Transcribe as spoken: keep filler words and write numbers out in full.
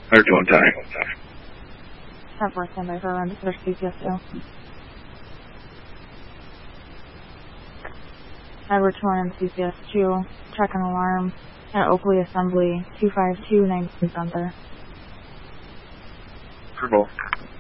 Or two on time. ten four, standby for around the C P S two. Edward two on C P S two, check an alarm at Oakley Assembly two five two nineteen Center. For both.